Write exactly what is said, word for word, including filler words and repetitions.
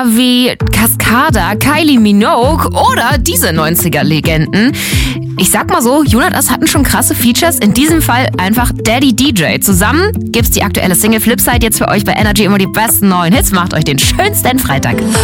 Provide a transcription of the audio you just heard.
wie Cascada, Kylie Minogue oder diese neunziger-Legenden. Ich sag mal so, Jonas hatten schon krasse Features, in diesem Fall einfach Daddy D J. Zusammen gibt's die aktuelle Single Flipside jetzt für euch bei Energy immer die besten neuen Hits. Macht euch den schönsten Freitag.